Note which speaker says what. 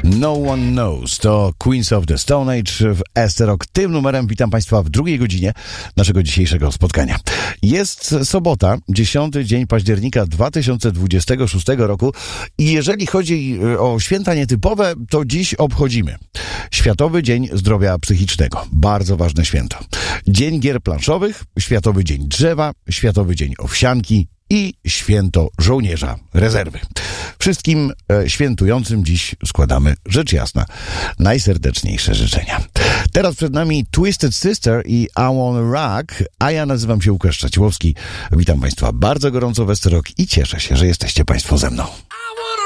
Speaker 1: No One Knows to Queens of the Stone Age w ST-Rock. Tym numerem witam Państwa w drugiej godzinie naszego dzisiejszego spotkania. Jest sobota, 10 dzień października 2026 roku i jeżeli chodzi o święta nietypowe, to dziś obchodzimy Światowy Dzień Zdrowia Psychicznego. Bardzo ważne święto. Dzień Gier Planszowych, Światowy Dzień Drzewa, Światowy Dzień Owsianki i Święto Żołnierza Rezerwy. Wszystkim świętującym dziś składamy, rzecz jasna, najserdeczniejsze życzenia. Teraz przed nami Twisted Sister i I Wanna Rock, a ja nazywam się Łukasz Czaciłowski. Witam Państwa bardzo gorąco w ST-Rock i cieszę się, że jesteście Państwo ze mną.